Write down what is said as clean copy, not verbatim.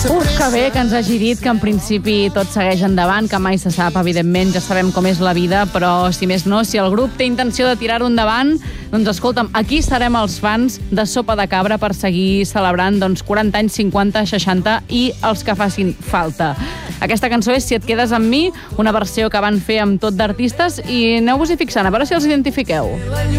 Uf, que bé que ens hagi dit que en principi tot segueix endavant, que mai se sap, evidentment, ja sabem com és la vida, però si més no, si el grup té intenció de tirar-ho endavant, doncs escolta'm, aquí serem els fans de Sopa de Cabra per seguir celebrant 40 anys, 50, 60 i els que facin falta. Aquesta cançó és Si et quedes amb mi, una versió que van fer amb tot d'artistes i aneu-vos-hi fixant, a veure si els identifiqueu.